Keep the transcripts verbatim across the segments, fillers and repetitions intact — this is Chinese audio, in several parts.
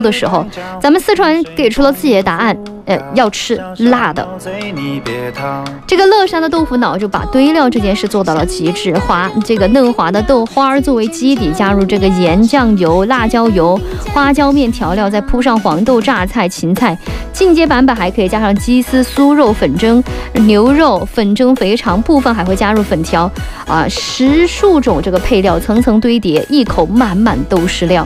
的时候，咱们四川给出了自己的答案，呃，要吃辣的。这个乐山的豆腐脑就把堆料这件事做到了极致，滑这个嫩滑的豆花作为基底，加入这个盐、酱油、辣椒油、花椒面调料，再铺上黄豆、榨菜、芹菜。进阶版本还可以加上鸡丝、酥肉、粉蒸牛肉、粉蒸肥肠，部分还会加入粉条啊，十数种这个配料层层堆叠，一口满满都是料。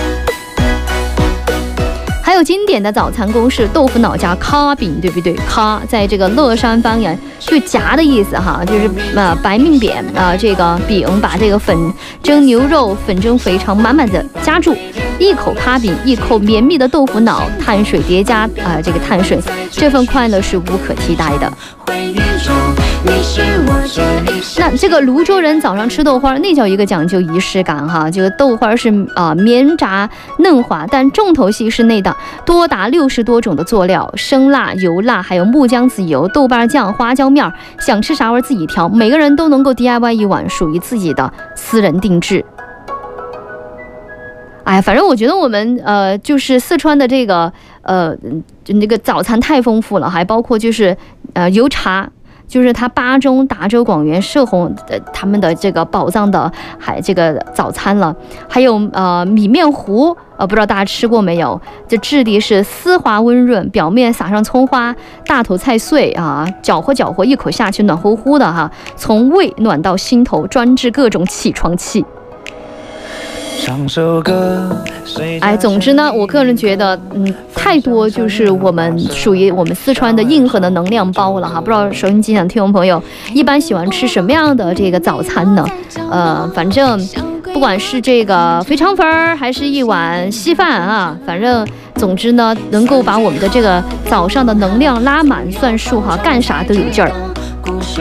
还有经典的早餐公式，豆腐脑加咖饼，对不对？咖在这个乐山方言就夹的意思哈，就是呃白面扁啊、呃，这个饼把这个粉蒸牛肉、粉蒸肥肠满满的夹住，一口咖饼，一口绵密的豆腐脑，碳水叠加啊、呃，这个碳水，这份快乐是无可替代的。那这个泸州人早上吃豆花，那叫一个讲究仪式感哈。这个豆花是啊、呃、绵炸嫩滑，但重头戏是内的多达六十多种的佐料，生辣、油辣，还有木姜子油、豆瓣酱、花椒面，想吃啥味自己调，每个人都能够 D I Y 一碗属于自己的私人定制。哎，反正我觉得我们呃，就是四川的这个呃，那个早餐太丰富了，还包括就是呃油茶。就是它巴中、达州、广元、射洪呃他们的这个宝藏的还这个早餐了，还有呃米面糊，呃不知道大家吃过没有？这质地是丝滑温润，表面撒上葱花、大头菜碎啊，搅和搅和，一口下去暖乎乎的哈，从胃暖到心头，专治各种起床气。哎，总之呢，我个人觉得，嗯，太多就是我们属于我们四川的硬核的能量包了哈。不知道收音机上听众朋友一般喜欢吃什么样的这个早餐呢？呃，反正不管是这个肥肠粉儿，还是一碗稀饭啊，反正总之呢，能够把我们的这个早上的能量拉满算数哈，干啥都有劲儿。